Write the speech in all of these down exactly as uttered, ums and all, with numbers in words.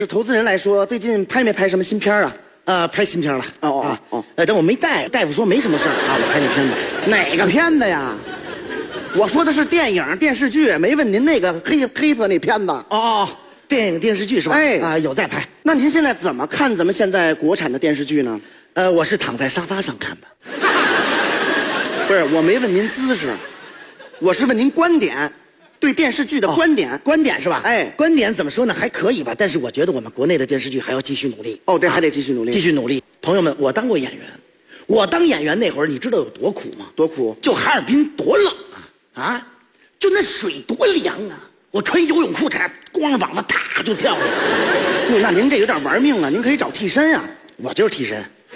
投资人来说，最近拍没拍什么新片啊？ 呃，拍新片了。 哦哦啊哦， 呃，但我没带，大夫说没什么事儿啊，我拍那片子。 哪个片子呀？我说的是电影、电视剧，没问您那个黑黑色那片子。 哦哦，电影电视剧是吧？ 哎啊，有在拍。 那您现在怎么看咱们现在国产的电视剧呢？ 呃，我是躺在沙发上看的。 不是，我没问您姿势，我是问您观点，对电视剧的观点。 哦、观点是吧？ 哎， 观点怎么说呢？还可以吧，但是我觉得我们国内的电视剧还要继续努力。 哦，对，还得继续努力， 继续努力。朋友们，我当过演员，我当演员那会儿，你知道有多苦吗？ 多苦！ 就哈尔滨多冷啊！啊，就那水多凉啊！我穿游泳裤衩，光着膀子哒就跳了。 哟，那您这有点玩命了，您可以找替身啊。 我就是替身。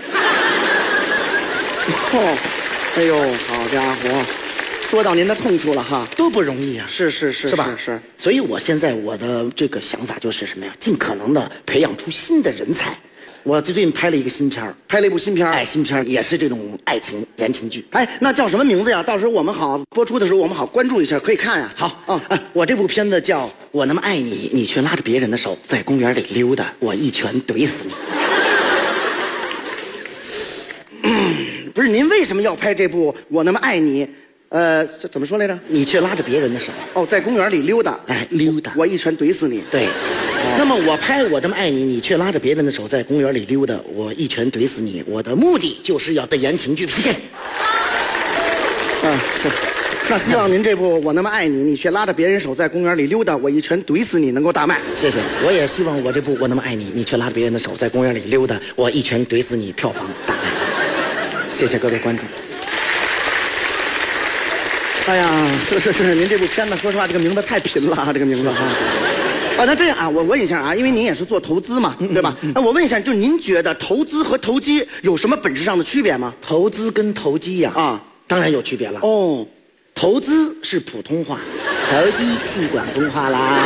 哦，哎呦，好家伙，说到您的痛处了哈， 都不容易啊。 是是是， 是吧？ 是是。 所以我现在我的这个想法就是什么呀？尽可能的培养出新的人才。我最近拍了一个新片儿， 拍了一部新片儿， 哎，新片儿也是这种爱情言情剧。 哎，那叫什么名字呀？到时候我们好播出的时候，我们好关注一下，可以看呀。 好，嗯、啊，我这部片子叫《我那么爱你》，你却拉着别人的手在公园里溜达，我一拳怼死你。 不是，您为什么要拍这部《我那么爱你》？呃，这怎么说来着？ 你却拉着别人的手。 哦，在公园里溜达。 哎，溜达。 我一拳怼死你。 对。哦、那么我拍《我这么爱你》，你却拉着别人的手在公园里溜达，我一拳怼死你。我的目的就是要跟言情剧 P K。 嗯，是。那希望您这部《我那么爱你》，你却拉着别人手在公园里溜达，我一拳怼死你，能够大卖。 谢谢。我也希望我这部《我那么爱你》，你却拉着别人的手在公园里溜达，我一拳怼死你，票房大卖。谢谢各位观众。 哎呀，是是是，您这部片子，说实话，这个名字太贫了啊，这个名字哈。啊，那这样啊，我问一下啊，因为您也是做投资嘛，对吧？那我问一下，就是您觉得投资和投机有什么本质上的区别吗？ 投资跟投机呀，啊，当然有区别了。 哦， 投资是普通话，投机是广东话啦，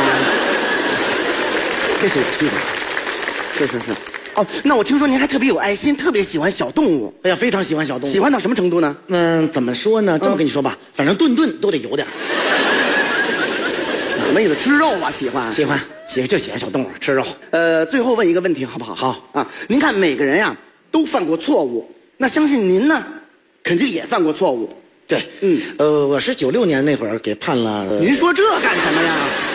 这是有区别。 是是是。哦，那我听说您还特别有爱心，特别喜欢小动物。 哎呀，非常喜欢小动物。 喜欢到什么程度呢？ 嗯，怎么说呢？这么跟你说吧，嗯、反正顿顿都得有点。 什么意思？吃肉啊？喜欢？ 喜欢，喜欢就喜欢小动物，吃肉。 呃，最后问一个问题好不好？ 好啊，您看每个人呀、啊、都犯过错误，那相信您呢，肯定也犯过错误。 对，嗯，呃，我是九六年那会儿给判了。 您说这干什么呀？